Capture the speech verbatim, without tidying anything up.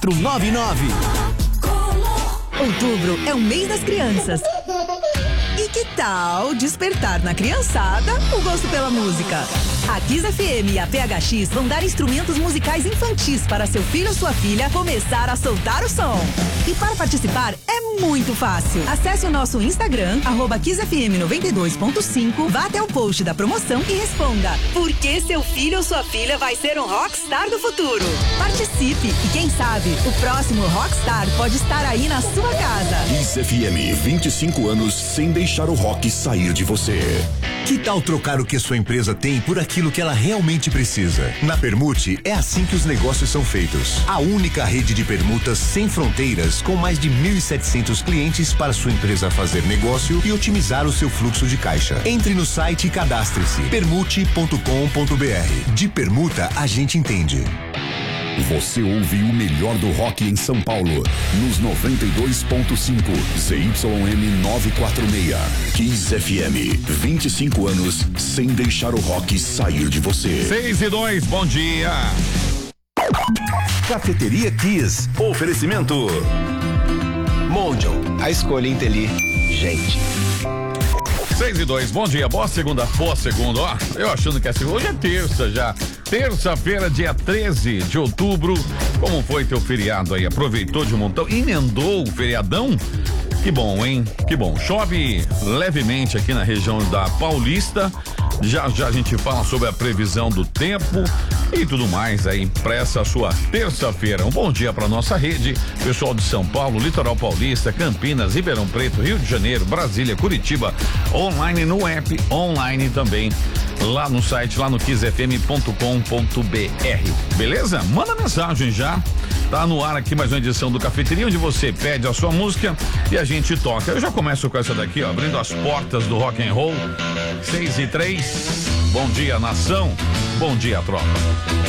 quatro nove nove. Outubro é o mês das crianças. E que tal despertar na criançada o gosto pela música? A Kiss F M e a P H X vão dar instrumentos musicais infantis para seu filho ou sua filha começar a soltar o som. E para participar é muito fácil. Acesse o nosso Instagram, arroba Kiss F M noventa e dois ponto cinco, vá até o post da promoção e responda: por que seu filho ou sua filha vai ser um rockstar do futuro? Participe e quem sabe o próximo rockstar pode estar aí na sua casa. Kiss F M, vinte e cinco anos sem deixar o rock sair de você. Que tal trocar o que sua empresa tem por aquilo que ela realmente precisa? Na Permute é assim que os negócios são feitos. A única rede de permutas sem fronteiras, com mais de mil e setecentos clientes para sua empresa fazer negócio e otimizar o seu fluxo de caixa. Entre no site e cadastre-se permute ponto com ponto b r. De permuta a gente entende. Você ouve o melhor do rock em São Paulo, nos noventa e dois ponto cinco, Z Y M novecentos e quarenta e seis. Kiss F M, vinte e cinco anos sem deixar o rock sair de você. seis e dois, bom dia. Cafeteria Kiss. Oferecimento Mondial, a escolha inteligente. seis e dois, bom dia, boa segunda, boa segunda, ó, eu achando que é segunda, hoje é terça já, terça-feira, dia treze de outubro, como foi teu feriado aí, aproveitou de um montão, emendou o feriadão? Que bom, hein, que bom, chove levemente aqui na região da Paulista, já já a gente fala sobre a previsão do tempo e tudo mais aí pra essa sua terça-feira. Um bom dia pra nossa rede, pessoal de São Paulo, Litoral Paulista, Campinas, Ribeirão Preto, Rio de Janeiro, Brasília, Curitiba, online no app, online também, lá no site, lá no kiss f m ponto com ponto b r. Beleza? Manda mensagem já. Tá no ar aqui mais uma edição do Cafeteria, onde você pede a sua música e a gente toca. Eu já começo com essa daqui, ó, abrindo as portas do rock and roll. seis e três. Bom dia, nação. Bom dia, tropa.